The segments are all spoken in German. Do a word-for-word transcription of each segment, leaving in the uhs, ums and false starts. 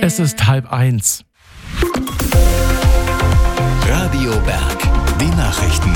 Es ist halb eins. Radio Berg, die Nachrichten.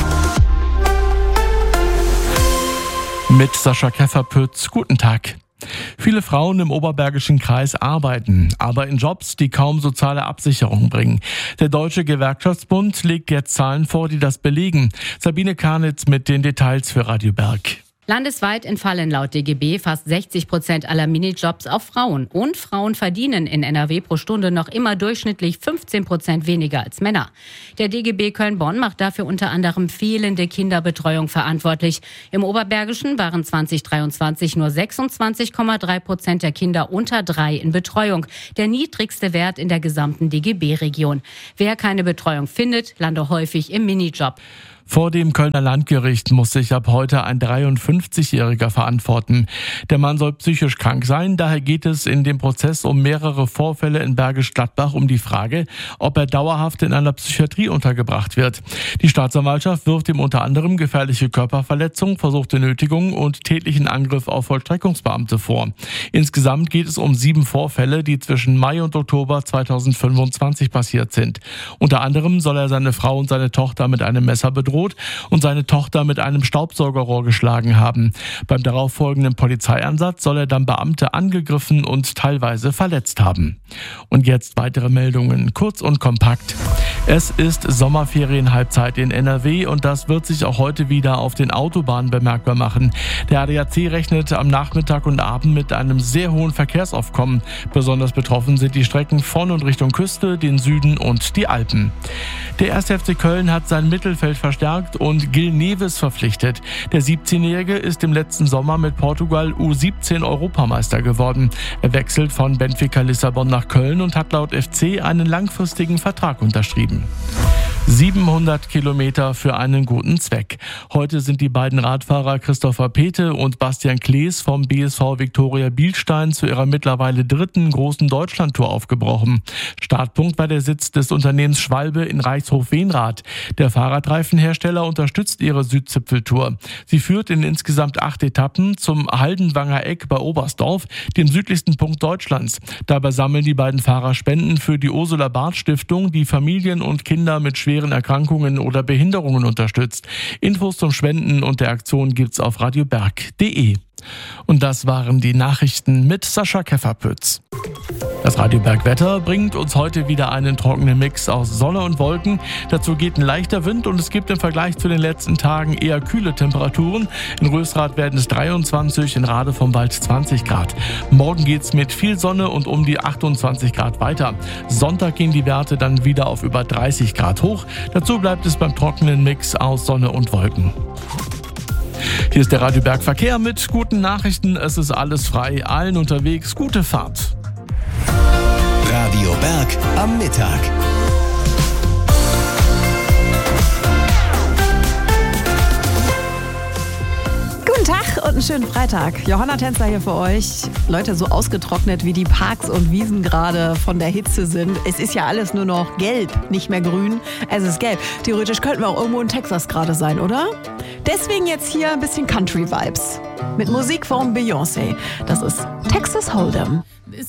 Mit Sascha Käferpütz, guten Tag. Viele Frauen im Oberbergischen Kreis arbeiten, aber in Jobs, die kaum soziale Absicherung bringen. Der Deutsche Gewerkschaftsbund legt jetzt Zahlen vor, die das belegen. Sabine Karnitz mit den Details für Radio Berg. Landesweit entfallen laut D G B fast sechzig Prozent aller Minijobs auf Frauen. Und Frauen verdienen in N R W pro Stunde noch immer durchschnittlich fünfzehn Prozent weniger als Männer. Der D G B Köln-Bonn macht dafür unter anderem fehlende Kinderbetreuung verantwortlich. Im Oberbergischen waren zwanzig dreiundzwanzig nur sechsundzwanzig Komma drei Prozent der Kinder unter drei in Betreuung. Der niedrigste Wert in der gesamten D G B-Region. Wer keine Betreuung findet, lande häufig im Minijob. Vor dem Kölner Landgericht muss sich ab heute ein dreiundfünfzigjähriger verantworten. Der Mann soll psychisch krank sein, daher geht es in dem Prozess um mehrere Vorfälle in Bergisch Gladbach um die Frage, ob er dauerhaft in einer Psychiatrie untergebracht wird. Die Staatsanwaltschaft wirft ihm unter anderem gefährliche Körperverletzung, versuchte Nötigung und tätlichen Angriff auf Vollstreckungsbeamte vor. Insgesamt geht es um sieben Vorfälle, die zwischen Mai und Oktober zweitausendfünfundzwanzig passiert sind. Unter anderem soll er seine Frau und seine Tochter mit einem Messer bedroht und seine Tochter mit einem Staubsaugerrohr geschlagen haben. Beim darauffolgenden Polizeieinsatz soll er dann Beamte angegriffen und teilweise verletzt haben. Und jetzt weitere Meldungen, kurz und kompakt. Es ist Sommerferienhalbzeit in N R W und das wird sich auch heute wieder auf den Autobahnen bemerkbar machen. Der A D A C rechnet am Nachmittag und Abend mit einem sehr hohen Verkehrsaufkommen. Besonders betroffen sind die Strecken von und Richtung Küste, den Süden und die Alpen. Der erste F C Köln hat sein Mittelfeld verstärkt und Gil Neves verpflichtet. Der siebzehnjährige ist im letzten Sommer mit Portugal U siebzehn Europameister geworden. Er wechselt von Benfica Lissabon nach Köln und hat laut F C einen langfristigen Vertrag unterschrieben. siebenhundert Kilometer für einen guten Zweck. Heute sind die beiden Radfahrer Christopher Pethe und Bastian Klees vom B S V Viktoria Bielstein zu ihrer mittlerweile dritten großen Deutschlandtour aufgebrochen. Startpunkt war der Sitz des Unternehmens Schwalbe in Reichshof-Wenrath. Der Fahrradreifenhersteller unterstützt ihre Südzipfeltour. Sie führt in insgesamt acht Etappen zum Haldenwanger Eck bei Oberstdorf, dem südlichsten Punkt Deutschlands. Dabei sammeln die beiden Fahrer Spenden für die Ursula Barth Stiftung, die Familien und Kinder mit schweren Erkrankungen oder Behinderungen unterstützt. Infos zum Spenden und der Aktion gibt's auf radioberg punkt de. Und das waren die Nachrichten mit Sascha Käferpütz. Das Radio Berg Wetter bringt uns heute wieder einen trockenen Mix aus Sonne und Wolken. Dazu geht ein leichter Wind und es gibt im Vergleich zu den letzten Tagen eher kühle Temperaturen. In Rösrath werden es dreiundzwanzig, in Rade vom Wald zwanzig Grad. Morgen geht's mit viel Sonne und um die achtundzwanzig Grad weiter. Sonntag gehen die Werte dann wieder auf über dreißig Grad hoch. Dazu bleibt es beim trockenen Mix aus Sonne und Wolken. Hier ist der Radio Berg Verkehr mit guten Nachrichten. Es ist alles frei, allen unterwegs. Gute Fahrt. Radio Berg am Mittag. Guten Tag und einen schönen Freitag. Johanna Tänzer hier für euch. Leute, so ausgetrocknet wie die Parks und Wiesen gerade von der Hitze sind. Es ist ja alles nur noch gelb, nicht mehr grün. Es ist gelb. Theoretisch könnten wir auch irgendwo in Texas gerade sein, oder? Deswegen jetzt hier ein bisschen Country-Vibes. Mit Musik von Beyoncé. Das ist Texas Hold'em.